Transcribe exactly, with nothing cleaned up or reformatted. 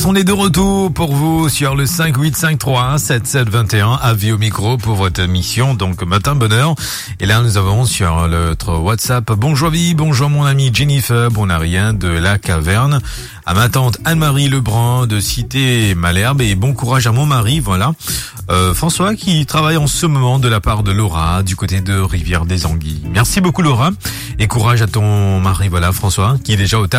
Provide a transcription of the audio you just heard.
On est de retour pour vous sur le cinq huit cinq trois un sept sept deux un, avis au micro pour votre mission, donc matin bonheur. Et là nous avons sur notre WhatsApp, bonjour vie, bonjour mon ami Jennifer Bonarien de la Caverne, à ma tante Anne-Marie Lebrun de Cité Malherbe et bon courage à mon mari, voilà. Euh, François qui travaille en ce moment de la part de Laura du côté de Rivière des Anguilles. Merci beaucoup Laura et courage à ton mari, voilà François qui est déjà au taf.